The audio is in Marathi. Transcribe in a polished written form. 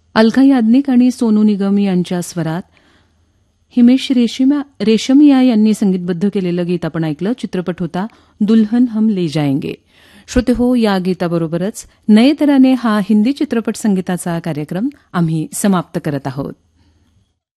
अलका याज्ञनिक आणि सोनू निगम यांच्या स्वरात हिमेश रेशमिया यांनी संगीतबद्ध केलेलं गीत आपण ऐकलं. चित्रपट होता दुल्हन हम ले जाएंगे. श्रोते हो, या गीताबरोबरच नये तराने हा हिंदी चित्रपट संगीताचा कार्यक्रम आम्ही समाप्त करत आहोत.